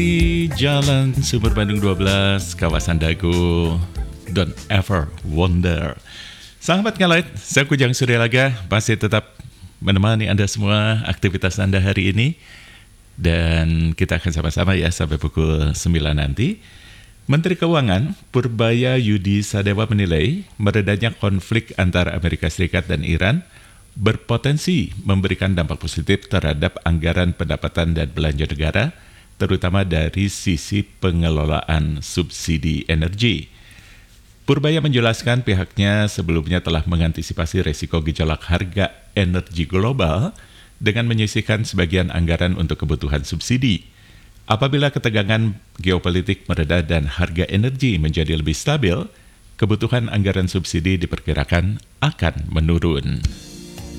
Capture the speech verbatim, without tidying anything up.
Di Jalan Sumur Bandung dua belas, kawasan Dago, Don't Ever Wonder. Sahabat Ngelight, saya Kujang Suryalaga masih tetap menemani Anda semua aktivitas Anda hari ini. Dan kita akan sama-sama ya sampai pukul sembilan nanti. Menteri Keuangan Purbaya Yudi Sadewa menilai meredanya konflik antara Amerika Serikat dan Iran berpotensi memberikan dampak positif terhadap anggaran pendapatan dan belanja negara, terutama dari sisi pengelolaan subsidi energi. Purbaya menjelaskan pihaknya sebelumnya telah mengantisipasi resiko gejolak harga energi global dengan menyisihkan sebagian anggaran untuk kebutuhan subsidi. Apabila ketegangan geopolitik mereda dan harga energi menjadi lebih stabil, kebutuhan anggaran subsidi diperkirakan akan menurun.